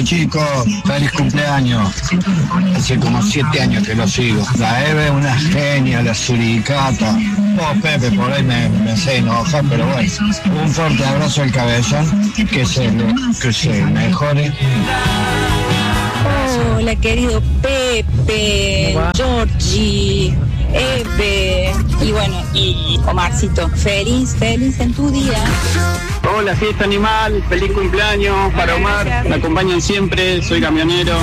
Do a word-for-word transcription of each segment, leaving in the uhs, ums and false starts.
chicos, feliz cumpleaños. Hace como siete años que lo sigo. La Eve es una genia, la suricata. Vos, Pepe, por ahí me, me hace enojar, pero bueno. Un fuerte abrazo al cabezón, que se, que se mejore. Hola, querido Pepe, Georgie, Eve y bueno, y Omarcito. Feliz, feliz en tu día. Hola, fiesta animal, feliz cumpleaños para Omar, me acompañan siempre, soy camionero.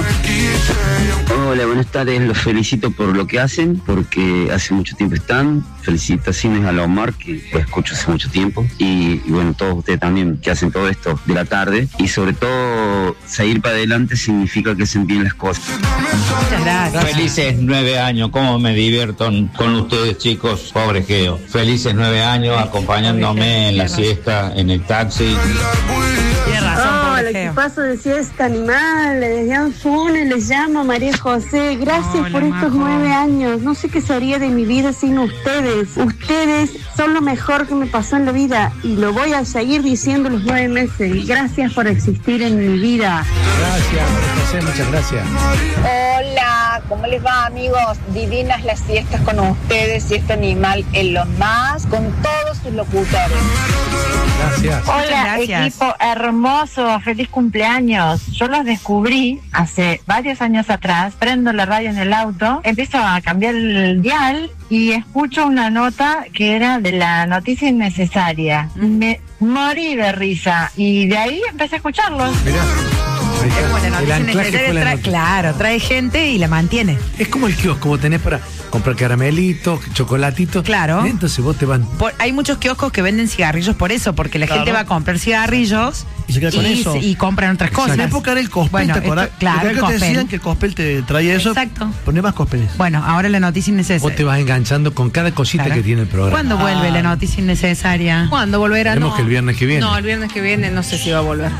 Hola, buenas tardes, los felicito por lo que hacen, porque hace mucho tiempo están. Felicitaciones a la Omar, que lo escucho hace mucho tiempo, y, y bueno, todos ustedes también que hacen todo esto de la tarde, y sobre todo, seguir para adelante significa que hacen bien las cosas. Muchas gracias. Felices nueve años, cómo me divierto con ustedes, chicos, pobre Geo. Felices nueve años acompañándome en la siesta, en el taxi. Tiene razón. Hola, equipazo de Siesta Animal, desde Anfunes les llamo María José. Gracias Hola, por estos Majo. nueve años. No sé qué sería de mi vida sin ustedes. Ustedes son lo mejor que me pasó en la vida y lo voy a seguir diciendo los nueve meses. Gracias por existir en mi vida. Gracias, María José, muchas gracias. Hola, ¿cómo les va, amigos? Divinas las siestas con ustedes, Siesta Animal en lo más, con todos sus locutores. Gracias. Hola, gracias. Equipo hermoso, feliz cumpleaños. Yo los descubrí hace varios años atrás, prendo la radio en el auto, empiezo a cambiar el dial y escucho una nota que era de la noticia innecesaria. Me morí de risa y de ahí empecé a escucharlos. Mirá. Es buena noticia El anclaje necesaria, fue la trae- noticia. claro, trae gente y la mantiene. Es como el kiosco, vos tenés para comprar caramelitos, chocolatitos. Claro. Entonces vos te van. Por- hay muchos kioscos que venden cigarrillos por eso, porque la Claro. gente va a comprar cigarrillos Y se queda con y, eso. y compran otras En la cosas. época era el cospel, Bueno, ¿te acordás? esto- claro, Porque el acá te cospel. decían que el cospel te traía eso. Exacto. Poné más cospeles. Bueno, ahora la noticia innecesaria. Vos te vas enganchando con cada cosita Claro. que tiene el programa. ¿Cuándo vuelve la noticia innecesaria? ¿Cuándo volverá? Esperemos No. que el viernes que viene. No, el viernes que viene no sé si va a volver.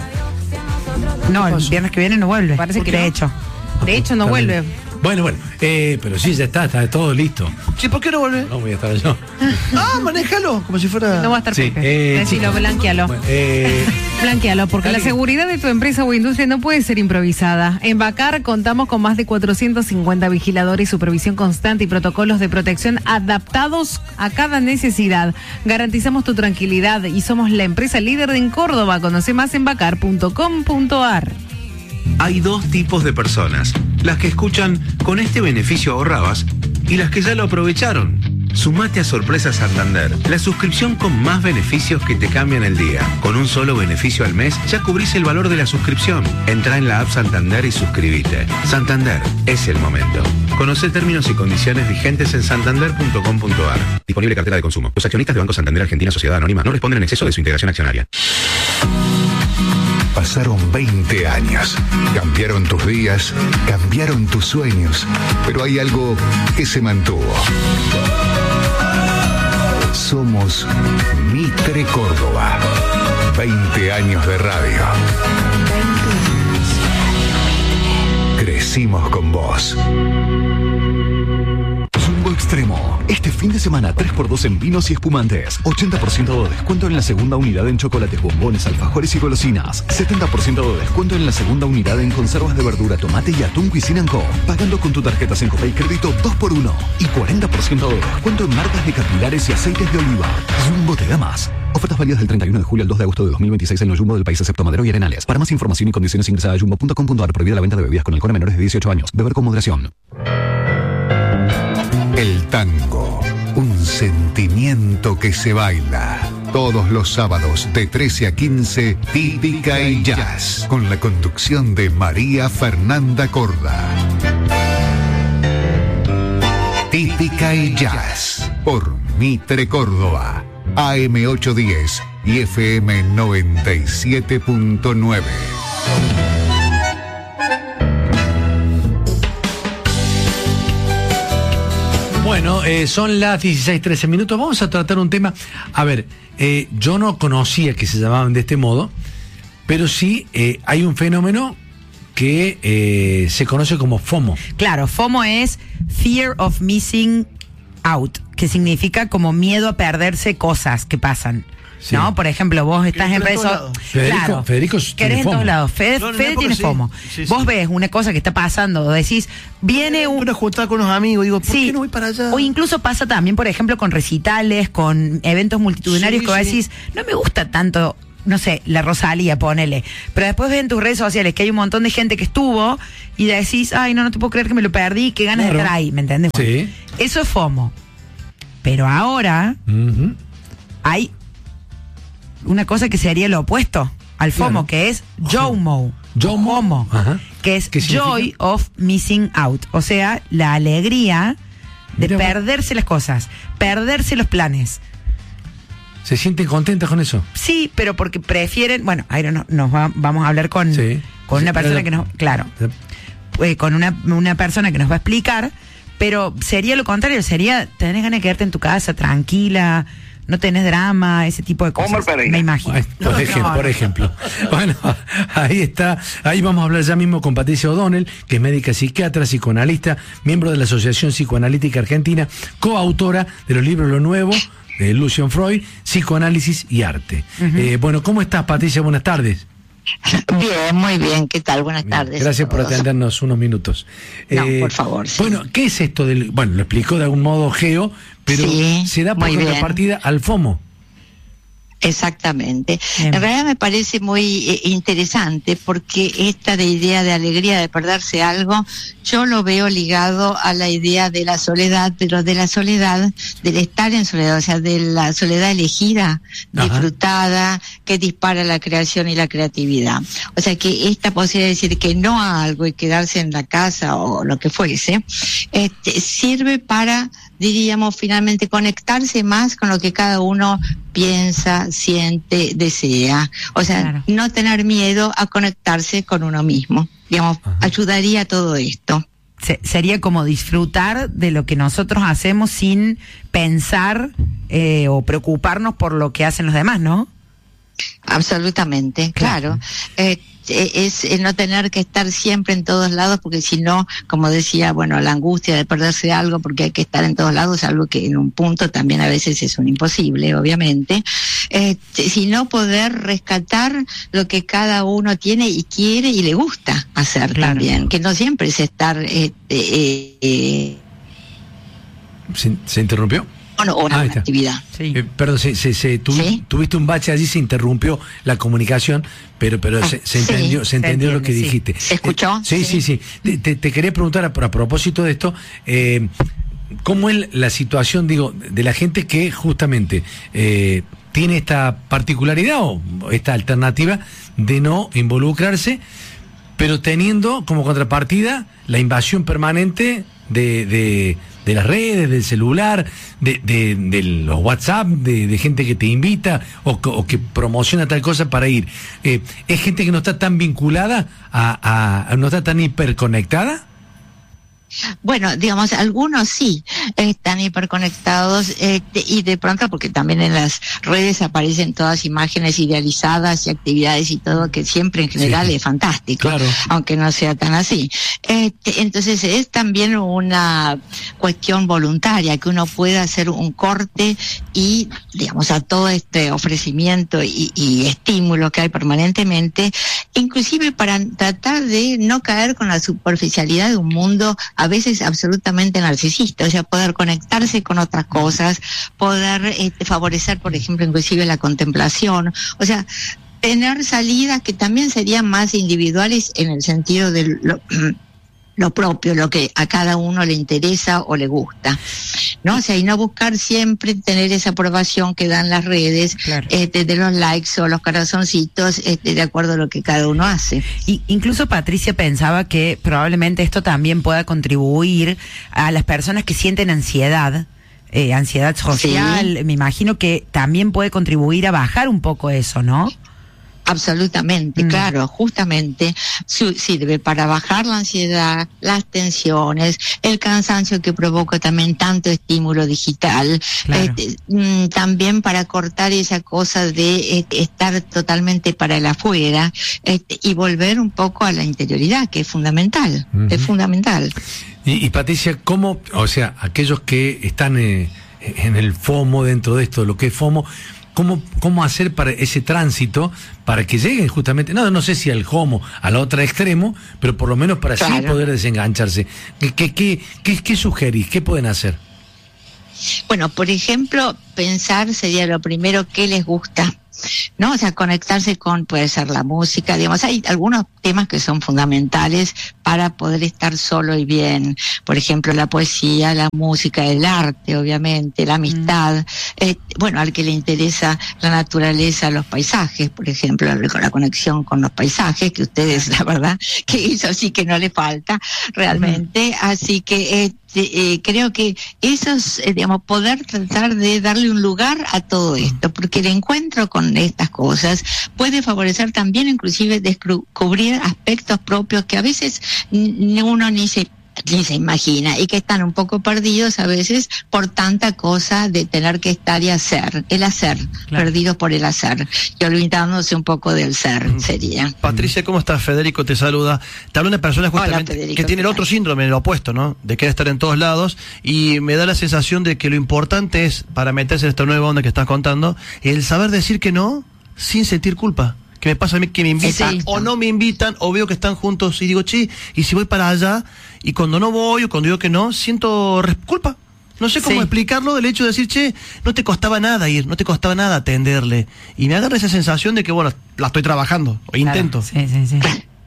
No, el viernes que viene no vuelve. Parece que de no. hecho. De hecho, no Está vuelve. bien. Bueno, bueno, eh, pero sí, ya está, está todo listo. Sí, ¿por qué no vuelve? No voy a estar yo. Ah, manéjalo, como si fuera. No va a estar Sí, Pepe. eh, Decilo, chicos. blanquealo. Bueno, eh, Blanquealo, porque Dale. la seguridad de tu empresa o industria no puede ser improvisada. En Bacar contamos con más de cuatrocientos cincuenta vigiladores, supervisión constante y protocolos de protección adaptados a cada necesidad. Garantizamos tu tranquilidad y somos la empresa líder en Córdoba. Conoce más en bacar punto com punto ar. Hay dos tipos de personas, las que escuchan con este beneficio ahorrabas y las que ya lo aprovecharon. Sumate a Sorpresa Santander, la suscripción con más beneficios que te cambian el día. Con un solo beneficio al mes ya cubrís el valor de la suscripción. Entrá en la app Santander y suscribite. Santander, es el momento. Conoce términos y condiciones vigentes en santander punto com punto ar. Disponible cartera de consumo. Los accionistas de Banco Santander Argentina Sociedad Anónima no responden en exceso de su integración accionaria. Pasaron veinte años. Cambiaron tus días, cambiaron tus sueños, pero hay algo que se mantuvo. Somos Mitre Córdoba. veinte años de radio. Crecimos con vos. Jumbo Extremo. Este fin de semana tres por dos en vinos y espumantes. ochenta por ciento de descuento en la segunda unidad en chocolates, bombones, alfajores y golosinas. setenta por ciento de descuento en la segunda unidad en conservas de verdura, tomate y atún Cuisine and Co. Pagando con tu tarjeta Sencopay Crédito dos por uno. Y cuarenta por ciento de descuento en marcas de capilares y aceites de oliva. Jumbo te da más. Ofertas válidas del treinta y uno de julio al dos de agosto de dos mil veintiséis en los Jumbo del país excepto Madero y Arenales. Para más información y condiciones ingresa a jumbo punto com punto ar. Prohibida la venta de bebidas con alcohol a menores de dieciocho años. Beber con moderación. El tango, un sentimiento que se baila. Todos los sábados de trece a quince, Típica y Jazz, con la conducción de María Fernanda Corda. Típica y Jazz, por Mitre Córdoba, A M ochocientos diez y F M noventa y siete punto nueve. Bueno, eh, son las dieciséis trece minutos. Vamos a tratar un tema. A ver, eh, yo no conocía que se llamaban de este modo, pero sí eh, hay un fenómeno que eh, se conoce como FOMO. Claro, FOMO es Fear of Missing Out, que significa como miedo a perderse cosas que pasan. Sí. ¿no? Por ejemplo, vos estás en redes sociales. Federico, Claro, Federico querés tiene en todos FOMO. lados. Fede, No, no, Fede no, porque tiene sí. FOMO. Sí, Vos sí. ves una cosa que está pasando, decís, viene un... Una juntada con unos amigos, digo, ¿por Sí. qué no voy para allá? O incluso pasa también, por ejemplo, con recitales, con eventos multitudinarios Sí, que vos sí. decís, no me gusta tanto, no sé, la Rosalía, ponele. Pero después ves en tus redes sociales que hay un montón de gente que estuvo y decís, ay, no, no te puedo creer que me lo perdí, qué ganas Claro. de estar ahí, ¿me entendés? Sí. Bueno, eso es FOMO. Pero ahora Ujú. hay una cosa que sería lo opuesto al FOMO, Claro. que es JOMO. JOMO. JOMO, Ajá. que es ¿Qué significa? Joy of Missing Out. O sea, la alegría de Mira vos. perderse las cosas, perderse los planes. ¿Se sienten contentas con eso? Sí, pero porque prefieren, bueno, ahí no, nos va- vamos a hablar con, Sí. con Sí, una persona pero- que nos, claro, eh, con una, una persona que nos va a explicar, pero sería lo contrario, sería, tenés ganas de quedarte en tu casa, tranquila, no tenés drama, ese tipo de cosas. Me imagino. Ay, por, ejemplo, por ejemplo. Bueno, ahí está. Ahí vamos a hablar ya mismo con Patricia O'Donnell, que es médica psiquiatra, psicoanalista, miembro de la Asociación Psicoanalítica Argentina, coautora de los libros Lo Nuevo, de Lucian Freud, Psicoanálisis y Arte. Ujú. Eh, bueno, ¿cómo estás, Patricia? Buenas tardes. Bien, muy bien. ¿Qué tal? Buenas tardes. Gracias a por todos. atendernos unos minutos. No, por favor, sí. Bueno, ¿qué es esto del...? Bueno, lo explicó de algún modo Geo, pero Sí, se da por muy bien. contrapartida al FOMO. Exactamente. Bien. En realidad me parece muy eh, interesante porque esta de idea de alegría de perderse algo, yo lo veo ligado a la idea de la soledad, pero de la soledad, del estar en soledad, o sea, de la soledad elegida, Ajá. disfrutada, que dispara la creación y la creatividad. O sea, que esta posibilidad de decir que no a algo y quedarse en la casa o lo que fuese, este, sirve para, diríamos, finalmente conectarse más con lo que cada uno piensa, siente, desea. O sea, Claro. no tener miedo a conectarse con uno mismo. Digamos, ayudaría a todo esto. Se- sería como disfrutar de lo que nosotros hacemos sin pensar eh, o preocuparnos por lo que hacen los demás, ¿no? Absolutamente, claro. Eh, eh, es el no tener que estar siempre en todos lados, porque si no, como decía, bueno, la angustia de perderse algo porque hay que estar en todos lados, algo que en un punto también a veces es un imposible, obviamente. Eh, sino poder rescatar lo que cada uno tiene y quiere y le gusta hacer Claro. también, que no siempre es estar eh, eh, eh, ¿Se, se interrumpió? bueno, o Ah, ahí una está. actividad. Eh, perdón, se, se, se- tuvi- tuviste un bache allí, se interrumpió la comunicación, pero pero Ah, se, se sí, entendió, se se entendió lo entiende, que sí. dijiste. ¿Se escuchó? Eh, sí, sí, Sí. sí. Te, te- te quería preguntar a, a propósito de esto, eh, ¿cómo es la situación, digo, de la gente que justamente eh, tiene esta particularidad o esta alternativa de no involucrarse, pero teniendo como contrapartida la invasión permanente de, de, de las redes, del celular, de, de, de los WhatsApp, de, de gente que te invita o, que- o que promociona tal cosa para ir? Eh, ¿Es gente que no está tan vinculada, a, a- no está tan hiperconectada? Bueno, digamos, algunos sí están hiperconectados eh, de- y de pronto, porque también en las redes aparecen todas imágenes idealizadas y actividades y todo, que siempre en general Sí. es fantástico, Claro. aunque no sea tan así. Este, entonces es también una cuestión voluntaria, que uno pueda hacer un corte y, digamos, a todo este ofrecimiento y, y estímulo que hay permanentemente, inclusive para tratar de no caer con la superficialidad de un mundo a veces absolutamente narcisista, o sea, poder conectarse con otras cosas, poder este, favorecer, por ejemplo, inclusive la contemplación, o sea, tener salidas que también serían más individuales en el sentido de lo, lo propio, lo que a cada uno le interesa o le gusta, ¿no? O sea, y no buscar siempre tener esa aprobación que dan las redes, este, de los likes o los corazoncitos, este, de acuerdo a lo que cada uno hace. Y incluso Patricia pensaba que probablemente esto también pueda contribuir a las personas que sienten ansiedad, eh, ansiedad social. Me imagino que también puede contribuir a bajar un poco eso, ¿no? Absolutamente, claro, justamente su- sirve para bajar la ansiedad, las tensiones, el cansancio que provoca también tanto estímulo digital, Claro. este, mm, también para cortar esa cosa de eh, estar totalmente para el afuera, este, y volver un poco a la interioridad, que es fundamental, Ujú. es fundamental. Y, y Patricia, ¿cómo, o sea, aquellos que están eh, en el FOMO, dentro de esto, lo que es FOMO, cómo, cómo hacer para ese tránsito para que lleguen justamente, no, no sé si al homo, al otro extremo, pero por lo menos para así Claro. poder desengancharse. ¿Qué, qué, qué, qué, qué sugerís? ¿Qué pueden hacer? Bueno, por ejemplo, pensar sería lo primero que les gusta, ¿no? O sea, conectarse con, puede ser la música, digamos, hay algunos temas que son fundamentales para poder estar solo y bien. Por ejemplo, la poesía, la música, el arte, obviamente, la amistad. Eh, bueno, al que le interesa la naturaleza, los paisajes, por ejemplo, la, la conexión con los paisajes, que ustedes, la verdad, que eso sí que no le falta realmente. Así que, eh, Eh, creo que eso es, eh, digamos, poder tratar de darle un lugar a todo esto, porque el encuentro con estas cosas puede favorecer también, inclusive, descubrir aspectos propios que a veces ni uno ni se ni se imagina y que están un poco perdidos a veces por tanta cosa de tener que estar y hacer, el hacer, claro. Perdidos por el hacer y olvidándose un poco del ser, sería. Patricia, ¿cómo estás? Federico te saluda. Te habla una persona justamente Hola, que tiene el otro síndrome, el opuesto, ¿no? De querer estar en todos lados, y me da la sensación de que lo importante es, para meterse en esta nueva onda que estás contando, el saber decir que no sin sentir culpa. Que me pasa a mí que me invitan o no me invitan, o veo que están juntos y digo, che, y si voy para allá, y cuando no voy o cuando digo que no, siento culpa. No sé cómo sí. explicarlo, del hecho de decir, che, no te costaba nada ir, no te costaba nada atenderle. Y me agarra esa sensación de que, bueno, la estoy trabajando, o claro. intento. Sí, sí, sí.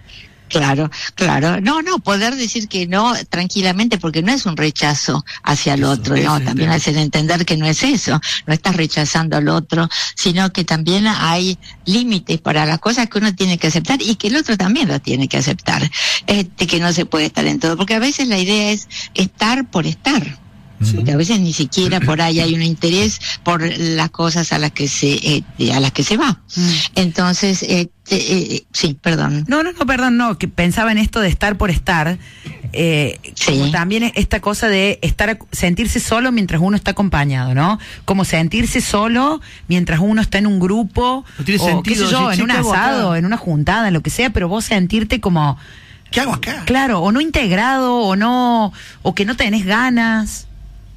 Claro, claro. No, no, poder decir que no tranquilamente, porque no es un rechazo hacia el eso, otro, ¿no? También hacer entender que no es eso, no estás rechazando al otro, sino que también hay límites para las cosas que uno tiene que aceptar y que el otro también lo tiene que aceptar, este, que no se puede estar en todo, porque a veces la idea es estar por estar. Sí. Porque a veces ni siquiera por ahí hay un interés por las cosas a las que se eh, a las que se va. Mm. Entonces, eh, eh, sí, perdón. No, no, no, perdón, no, que pensaba en esto de estar por estar. Eh, sí. Como también esta cosa de estar, sentirse solo mientras uno está acompañado, ¿no? Como sentirse solo mientras uno está en un grupo, no tiene o sentido, qué sé yo, en un asado, en una juntada, en lo que sea, pero vos sentirte como, ¿qué hago acá? Claro, o no integrado, o no, o que no tenés ganas.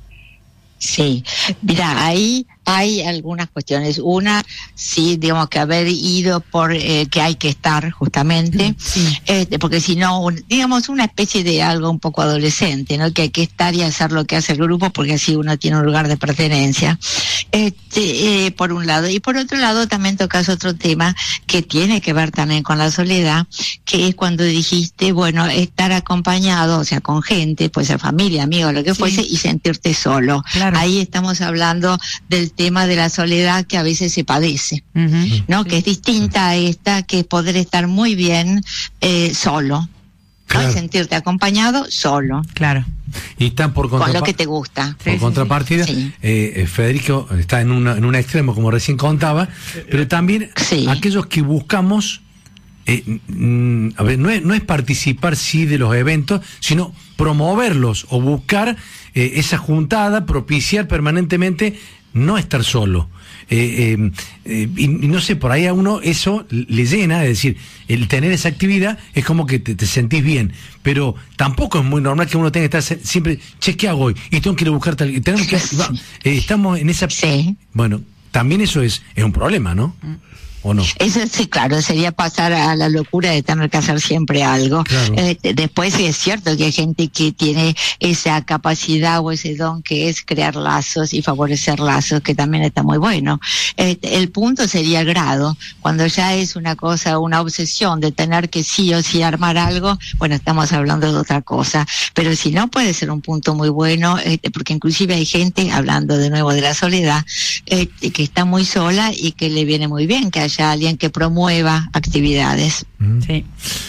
Sí, mira, ahí hay algunas cuestiones. Una, sí, digamos que haber ido por eh, que hay que estar justamente, sí. este, porque si no, un, digamos, una especie de algo un poco adolescente, ¿no? Que hay que estar y hacer lo que hace el grupo, porque así uno tiene un lugar de pertenencia. Este, eh, por un lado. Y por otro lado, también tocas otro tema que tiene que ver también con la soledad, que es cuando dijiste, bueno, estar acompañado, o sea, con gente, puede ser familia, amigos, lo que sí. fuese, y sentirte solo. Claro. Ahí estamos hablando del tema de la soledad que a veces se padece, uh-huh. ¿no? Sí. Que es distinta a esta, que es poder estar muy bien eh, solo, claro. ¿no? Sentirte acompañado solo. Claro. Y están por con lo que te gusta. Por sí, contrapartida, sí. eh, Federico está en, una, en un extremo, como recién contaba, pero también sí. aquellos que buscamos, eh, mm, a ver, no es, no es participar sí de los eventos, sino promoverlos o buscar eh, esa juntada, propiciar permanentemente no estar solo. Eh, eh, eh, y, y no sé, por ahí a uno eso le llena, es decir, el tener esa actividad es como que te, te sentís bien, pero tampoco es muy normal que uno tenga que estar siempre, che, ¿qué hago hoy? Y tengo que ir a buscar tal, y tenemos que, va, eh, estamos en esa, sí. Bueno, también eso es, es un problema, ¿no? ¿O no? Eso sí, claro, sería pasar a la locura de tener que hacer siempre algo. Claro. Eh, después sí es cierto que hay gente que tiene esa capacidad o ese don que es crear lazos y favorecer lazos, que también está muy bueno. Eh, el punto sería el grado. Cuando ya es una cosa, una obsesión de tener que sí o sí armar algo, bueno, estamos hablando de otra cosa. Pero si no, puede ser un punto muy bueno, eh, porque inclusive hay gente, hablando de nuevo de la soledad, eh, que está muy sola y que le viene muy bien que haya alguien que promueva actividades. Sí.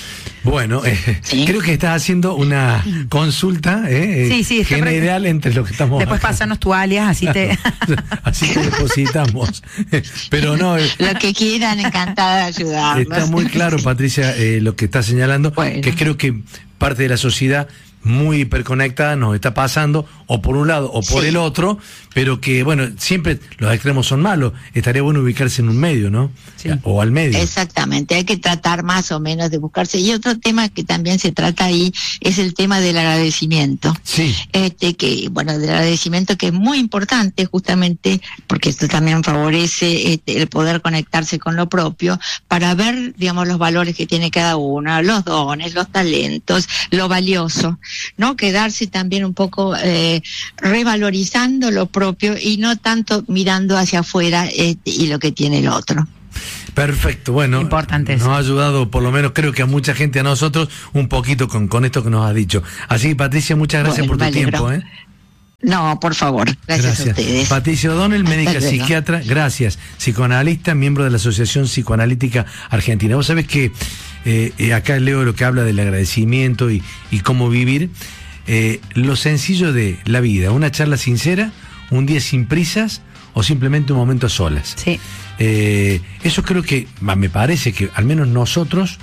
Bueno, eh, ¿sí? Creo que estás haciendo una consulta eh, sí, sí, general entre lo que estamos. Después acá. Pásanos tu alias, así te así te depositamos. Pero no. Eh, lo que quieran, encantada de ayudarlos. Está muy claro, Patricia, eh, lo que está señalando, bueno. Que creo que parte de la sociedad muy hiperconectada nos está pasando, o por un lado o por Sí. el otro, pero que, bueno, siempre los extremos son malos. Estaría bueno ubicarse en un medio, ¿no? Sí. O al medio. Exactamente, hay que tratar más o menos de buscarse. Y otro tema que también se trata ahí es el tema del agradecimiento. Sí. Este que, bueno, del agradecimiento que es muy importante justamente porque esto también favorece este, el poder conectarse con lo propio para ver, digamos, los valores que tiene cada uno, los dones, los talentos, lo valioso, ¿no? Quedarse también un poco eh, revalorizando lo propio y no tanto mirando hacia afuera este, y lo que tiene el otro. Perfecto, bueno, Importante nos eso. ha ayudado, por lo menos creo que a mucha gente, a nosotros, un poquito con, con esto que nos has dicho. Así que, Patricia, muchas gracias Bueno, por tu me alegro. tiempo, ¿eh? No, por favor, gracias, a ustedes. Patricia O'Donnell, médica Hasta luego. psiquiatra, gracias. Psicoanalista, miembro de la Asociación Psicoanalítica Argentina. Vos sabés que eh, eh, acá leo lo que habla del agradecimiento y, y cómo vivir. Eh, lo sencillo de la vida, una charla sincera, un día sin prisas o simplemente un momento a solas. Sí. Eh, eso creo que, va, me parece que al menos nosotros,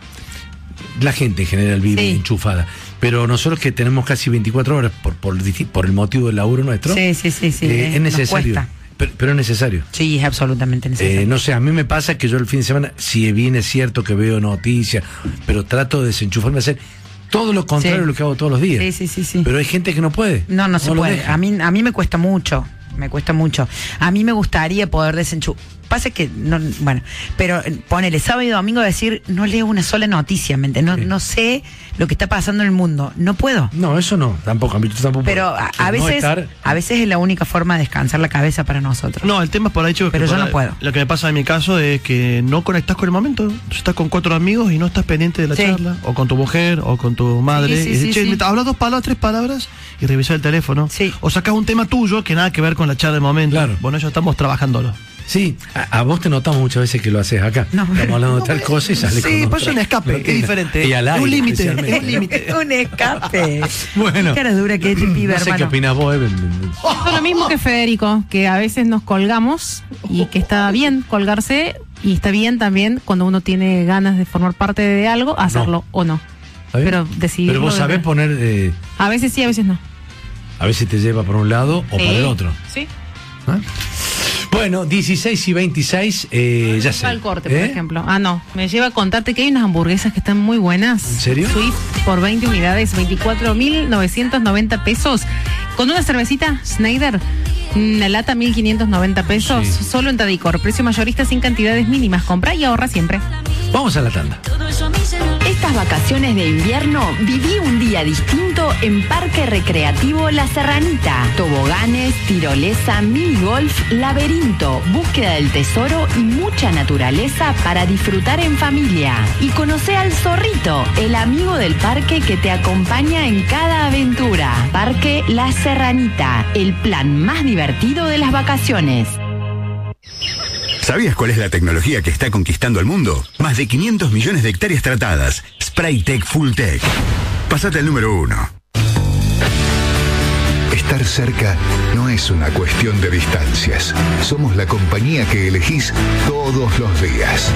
la gente en general vive Sí. enchufada, pero nosotros que tenemos casi veinticuatro horas por, por, disti- por el motivo del laburo nuestro, Sí, sí, sí, sí. eh, eh, es nos necesario. cuesta. Pero, pero es necesario. Sí, es absolutamente necesario. Eh, no sé, a mí me pasa que yo el fin de semana, si bien es cierto que veo noticias, pero trato de desenchufarme a hacer todo lo contrario Sí. de lo que hago todos los días. Sí, sí, sí, sí. Pero hay gente que no puede. No, no se lo puede. deja. A mí, a mí me cuesta mucho. Me cuesta mucho. A mí me gustaría poder desenchufar. Pasa que, no, bueno, pero eh, ponele sábado y domingo decir, no leo una sola noticia, ¿me entiendes? No, Sí. no sé lo que está pasando en el mundo. No puedo. No, eso no, tampoco. A mí tampoco. Pero a, a No veces estar- a veces es la única forma de descansar la cabeza para nosotros. No, el tema es por ahí, chicos. Pero que yo por no ahí- puedo. Lo que me pasa en mi caso es que no conectás con el momento. Entonces estás con cuatro amigos y no estás pendiente de la Sí. charla. O con tu mujer, o con tu madre. Sí, sí, y dices, sí, che, sí. me hablas dos palabras, tres palabras y revisás el teléfono. Sí. O sacás un tema tuyo que nada que ver con la charla del momento. Claro. Bueno, ya estamos trabajándolo. Sí, a, a vos te notamos muchas veces que lo haces acá. No. Estamos hablando de tal cosa y sale con Sí, otra pues es un escape, rutina. es diferente. Y al Es aire, un límite, especialmente. es un límite. Un escape. Bueno. Qué cara dura que es este pibe, No sé qué hermano. opinas vos, Eben. Eso lo mismo que Federico, que a veces nos colgamos y que está bien colgarse y está bien también cuando uno tiene ganas de formar parte de algo, hacerlo o no. ¿Está bien? Pero decidirlo Pero vos de- sabés poner, eh, A veces sí, a veces no. a veces te lleva por un lado o Sí. para el otro. Sí. ¿Ah? Bueno, dieciséis y veintiséis, eh, ya sé. Al corte, por ¿Eh? ejemplo. Ah, no. Me lleva a contarte que hay unas hamburguesas que están muy buenas. ¿En serio? Swift por veinte unidades, veinticuatro mil novecientos noventa pesos. Con una cervecita Schneider, una lata mil quinientos noventa pesos. Sí. Solo en Tadicor. Precio mayorista sin cantidades mínimas. Compra y ahorra siempre. Vamos a la tanda. Estas vacaciones de invierno viví un día distinto en Parque Recreativo La Serranita. Toboganes, tirolesa, mini golf, laberinto, búsqueda del tesoro y mucha naturaleza para disfrutar en familia. Y conoce al zorrito, el amigo del parque que te acompaña en cada aventura. Parque La Serranita, el plan más divertido de las vacaciones. ¿Sabías cuál es la tecnología que está conquistando el mundo? Más de quinientos millones de hectáreas tratadas. Spraytec Fulltech. Pasate al número uno. Estar cerca no es una cuestión de distancias. Somos la compañía que elegís todos los días.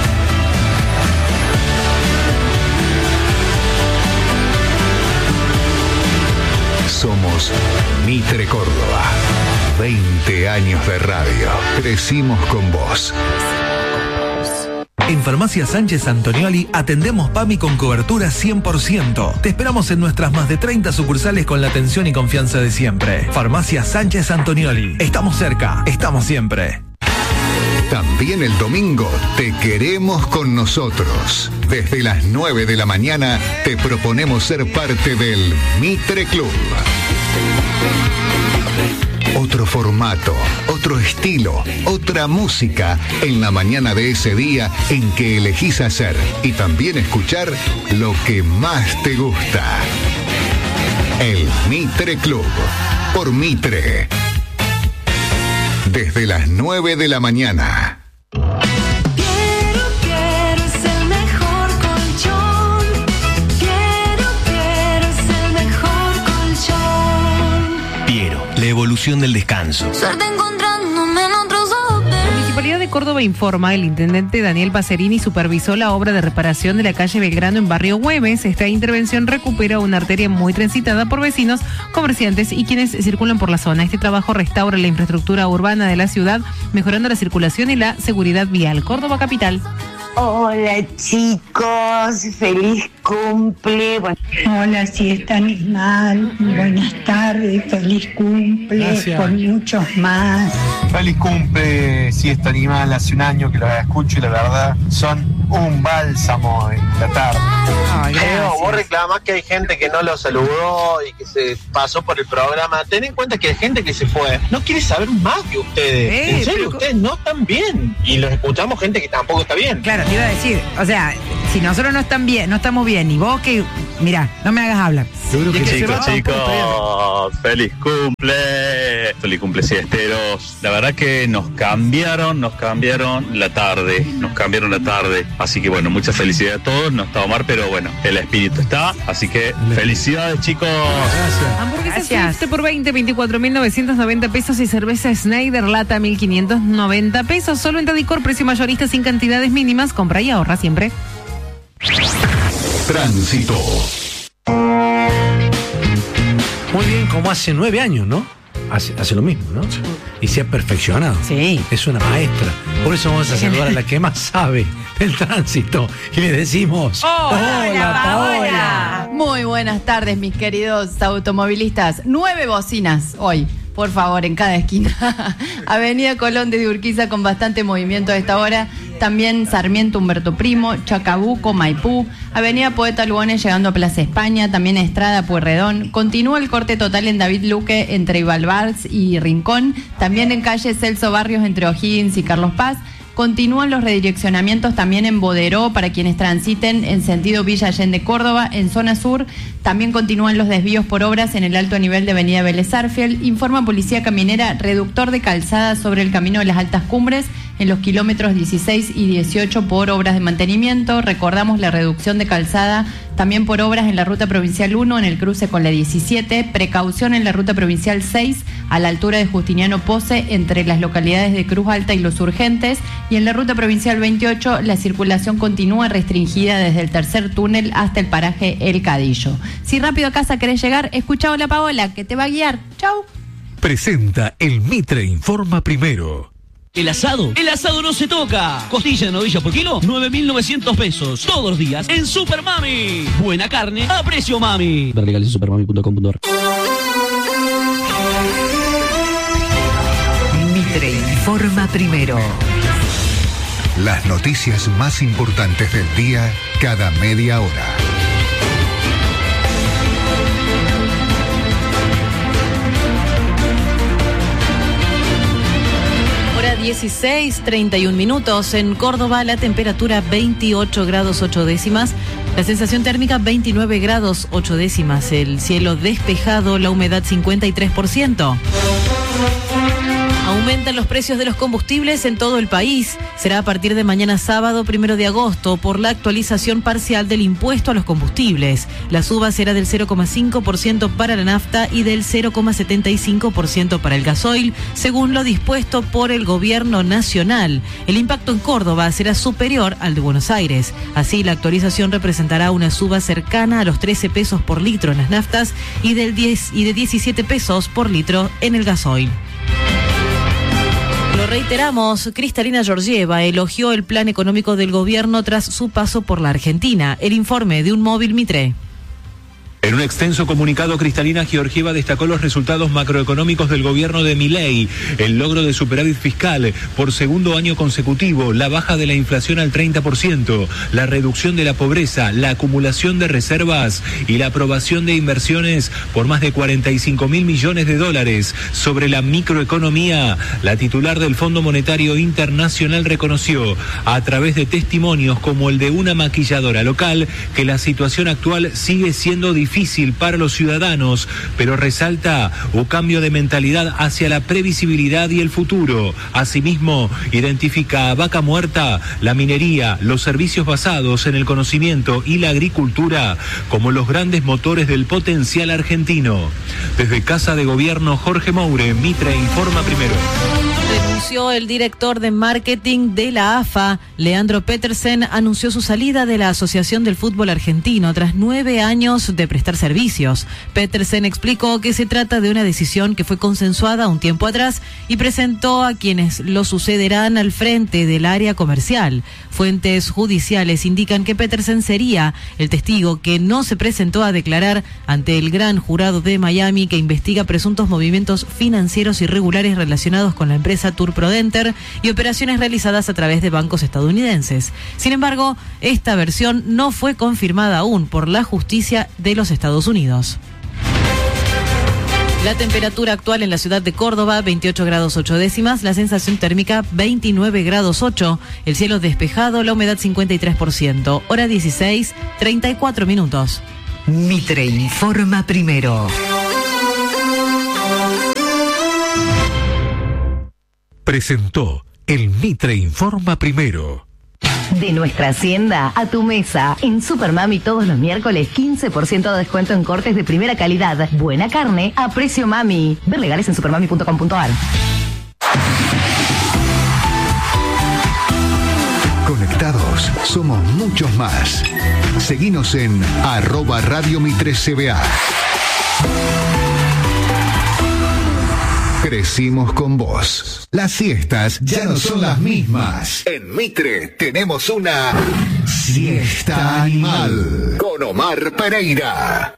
Somos Mitre Córdoba. veinte años de radio. Crecimos con vos. En Farmacia Sánchez Antonioli atendemos PAMI con cobertura cien por ciento. Te esperamos en nuestras más de treinta sucursales con la atención y confianza de siempre. Farmacia Sánchez Antonioli. Estamos cerca, estamos siempre. También el domingo te queremos con nosotros. Desde las nueve de la mañana te proponemos ser parte del Mitre Club. Otro formato, otro estilo, otra música en la mañana de ese día en que elegís hacer y también escuchar lo que más te gusta. El Mitre Club, por Mitre. Desde las nueve de la mañana. Quiero, quiero, es el mejor colchón. Quiero, quiero, es el mejor colchón. Piero, la evolución del descanso. Suerte encontrándome en otros hoteles. La Municipalidad de Córdoba informa, el intendente Daniel Pacerini supervisó la obra de reparación de la calle Belgrano en Barrio Güemes. Esta intervención recupera una arteria muy transitada por vecinos, comerciantes y quienes circulan por la zona. Este trabajo restaura la infraestructura urbana de la ciudad, mejorando la circulación y la seguridad vial. Córdoba capital. Hola chicos, feliz cumple. Hola, Siesta Animal, buenas tardes, feliz cumple. Gracias. Por muchos más. Feliz cumple, Siesta Animal, hace un año que los escucho y la verdad son un bálsamo en la tarde. Ay, Leo, vos reclamás que hay gente que no lo saludó y que se pasó por el programa. Ten en cuenta que hay gente que se fue, no quiere saber más que ustedes. Eh, en serio, pero... ustedes no están bien. Y los escuchamos gente que tampoco está bien. Claro, te iba a decir, o sea, si nosotros no están bien, no estamos bien, y vos que, mira, no me hagas hablar. Chicos, chicos, feliz cumple, feliz cumple siesteros. La verdad que nos cambiaron, nos cambiaron la tarde, nos cambiaron la tarde. Así que bueno, mucha felicidad a todos, no está Omar, pero bueno, el espíritu está. Así que felicidades, chicos. Gracias. Hamburguesas Swift por veinte, veinticuatro mil novecientos noventa pesos y cerveza Schneider lata mil quinientos noventa pesos. Solo en Tadicor, precio mayorista sin cantidades mínimas. Compra y ahorra siempre. Tránsito. Muy bien, como hace nueve años, ¿no? Hace, hace lo mismo, ¿no? Y se ha perfeccionado. Sí. Es una maestra. Por eso vamos a saludar a la que más sabe del tránsito. Y le decimos: ¡Hola, Hola Paola! Muy buenas tardes, mis queridos automovilistas. Nueve bocinas hoy, por favor, en cada esquina. Avenida Colón de Urquiza con bastante movimiento a esta hora. También Sarmiento Humberto Primo, Chacabuco, Maipú, Avenida Poeta Lugones llegando a Plaza España, también Estrada, Pueyrredón. Continúa el corte total en David Luque entre Ibalbars y Rincón, también en calle Celso Barrios entre O'Higgins y Carlos Paz. Continúan los redireccionamientos también en Boderó para quienes transiten en sentido Villa Allende, Córdoba, en zona sur. También continúan los desvíos por obras en el alto nivel de Avenida Vélez Sarsfield. Informa Policía Caminera, reductor de calzada sobre el camino de las altas cumbres en los kilómetros dieciséis y dieciocho por obras de mantenimiento. Recordamos la reducción de calzada también por obras en la ruta provincial uno en el cruce con la diecisiete. Precaución en la ruta provincial seis a la altura de Justiniano Pose entre las localidades de Cruz Alta y Los Urgentes. Y en la ruta provincial veintiocho la circulación continúa restringida desde el tercer túnel hasta el paraje El Cadillo. Si rápido a casa querés llegar, escucha a la Paola que te va a guiar. Chau. Presenta el Mitre Informa Primero. El asado, el asado no se toca. Costilla de novilla por kilo, nueve mil novecientos pesos. Todos los días en Super Mami. Buena carne a precio mami. Ver legales en supermami punto com punto ar. Mitre Informa Primero. Las noticias más importantes del día cada media hora. dieciséis, treinta y un minutos. En Córdoba la temperatura veintiocho grados ocho décimas. La sensación térmica veintinueve grados ocho décimas. El cielo despejado, la humedad cincuenta y tres por ciento. Aumentan los precios de los combustibles en todo el país. Será a partir de mañana sábado, primero de agosto, por la actualización parcial del impuesto a los combustibles. La suba será del cero coma cinco por ciento para la nafta y del cero coma setenta y cinco por ciento para el gasoil, según lo dispuesto por el gobierno nacional. El impacto en Córdoba será superior al de Buenos Aires. Así, la actualización representará una suba cercana a los trece pesos por litro en las naftas y del diez y de diecisiete pesos por litro en el gasoil. Lo reiteramos, Cristalina Georgieva elogió el plan económico del gobierno tras su paso por la Argentina. El informe de un móvil Mitre. En un extenso comunicado, Cristalina Georgieva destacó los resultados macroeconómicos del gobierno de Milei, el logro de superávit fiscal por segundo año consecutivo, la baja de la inflación al treinta por ciento, la reducción de la pobreza, la acumulación de reservas y la aprobación de inversiones por más de cuarenta y cinco mil millones de dólares. Sobre la microeconomía, la titular del Fondo Monetario Internacional reconoció, a través de testimonios como el de una maquilladora local, que la situación actual sigue siendo difícil difícil para los ciudadanos, pero resalta un cambio de mentalidad hacia la previsibilidad y el futuro. Asimismo, identifica a vaca muerta, la minería, los servicios basados en el conocimiento y la agricultura como los grandes motores del potencial argentino. Desde Casa de Gobierno, Jorge Moure, Mitre Informa Primero. Renunció el director de marketing de la A F A, Leandro Petersen, anunció su salida de la Asociación del Fútbol Argentino tras nueve años de prestar servicios. Petersen explicó que se trata de una decisión que fue consensuada un tiempo atrás y presentó a quienes lo sucederán al frente del área comercial. Fuentes judiciales indican que Petersen sería el testigo que no se presentó a declarar ante el gran jurado de Miami que investiga presuntos movimientos financieros irregulares relacionados con la empresa Tour Prodenter y operaciones realizadas a través de bancos estadounidenses. Sin embargo, esta versión no fue confirmada aún por la justicia de los Estados Unidos. La temperatura actual en la ciudad de Córdoba, veintiocho grados ocho décimas, la sensación térmica veintinueve grados ocho, el cielo despejado, la humedad cincuenta y tres por ciento, hora dieciséis, treinta y cuatro minutos. Mitre informa primero. Presentó el Mitre Informa Primero. De nuestra hacienda a tu mesa. En Supermami todos los miércoles quince por ciento de descuento en cortes de primera calidad. Buena carne a precio mami. Ver legales en supermami punto com punto ar. Conectados somos muchos más. Seguinos en arroba Radio Mitre C B A. Crecimos con vos. Las siestas ya no son las mismas. En Mitre tenemos una siesta animal con Omar Pereira.